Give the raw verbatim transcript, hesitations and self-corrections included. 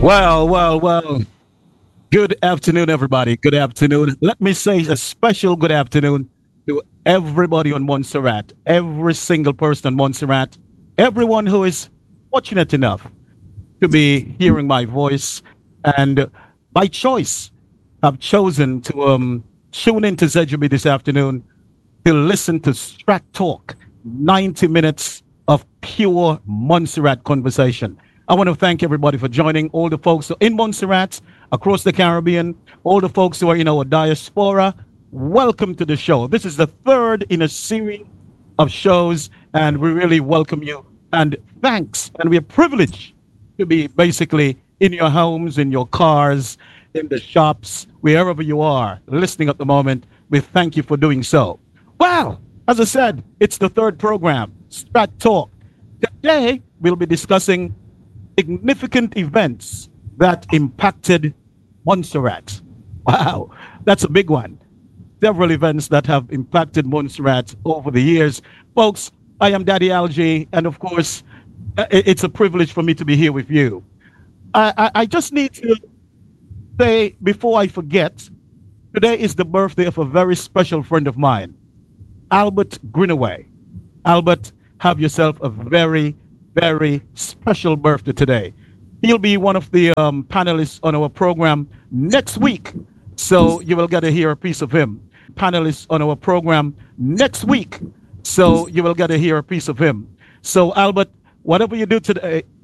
Well, well, well. Good afternoon, everybody. Good afternoon. Let me say a special good afternoon to everybody on Montserrat, every single person on Montserrat, everyone who is fortunate enough to be hearing my voice and by choice have chosen to um, tune into Z G B this afternoon to listen to Strat Talk, ninety minutes of pure Montserrat conversation. I want to thank everybody for joining, all the folks in Montserrat, across the Caribbean, all the folks who are in our diaspora. Welcome to the show. This is the third in a series of shows, and we really welcome you. And thanks. And we're privileged to be basically in your homes, in your cars, in the shops, wherever you are listening at the moment. We thank you for doing so. Well, as I said, it's the third program, Strat Talk. Today, we'll be discussing significant events that impacted Montserrat. Wow, that's a big one. Several events that have impacted Montserrat over the years. Folks, I am Daddy Algie, and of course, uh, it's a privilege for me to be here with you. I, I, I just need to say, before I forget, today is the birthday of a very special friend of mine, Albert Greenaway. Albert, have yourself a very, very special birthday today. He'll be one of the um, panelists on our program next week, so you will get to hear a piece of him. Panelists on our program next week, so you will get to hear a piece of him. So, Albert, whatever you do today,